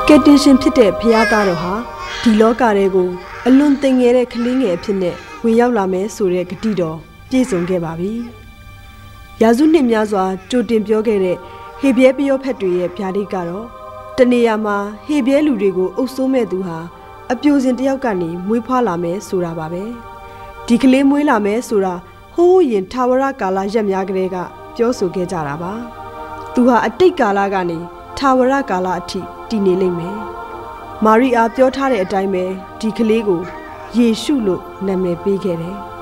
ကယ်တင်ရှင်ဖြစ်တဲ့ဘုရားသားတော်ဟာဒီလောကတွေကိုအလွန်သိငယ်တဲ့ကလေးငယ်အဖြစ်နဲ့ဝင်ရောက်လာမယ်ဆိုတဲ့ဂတိတော်ပြည့်စုံခဲ့ပါပြီ။ရာစုနှစ်များစွာကြိုတင်ပြောခဲ့တဲ့ဟေဘရဲပယောဖက်တွေရဲ့ဗျာဒိတ်ကတော့တနေရာမှာဟေဘရဲလူတွေကိုအုပ်စိုးမဲ့သူဟာအပြိုစင်တယောက်ကနေမွေးဖွားလာမယ်ဆိုတာပါပဲ။ဒီကလေးမွေးလာမယ်ဆိုတာဟိုးရင်ထာဝရကာလရက်များကလေးကပြောဆိုခဲ့ကြတာပါ။သူဟာအတိတ်ကာလကနေထာဝရကာလအထိတည်နေလိမ့်မယ်။မာရိအားပြောထားတဲ့အတိုင်းပဲဒီကလေးကိုယေရှုလို့နာမည်ပေးခဲ့တယ်။